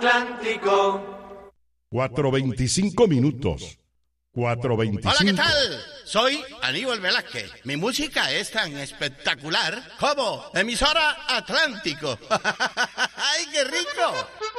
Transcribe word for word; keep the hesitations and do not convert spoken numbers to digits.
Atlántico. cuatro veinticinco minutos. cuatro veinticinco. Hola, ¿qué tal? Soy Aníbal Velázquez. Mi música es tan espectacular como emisora Atlántico. ¡Ay, qué rico!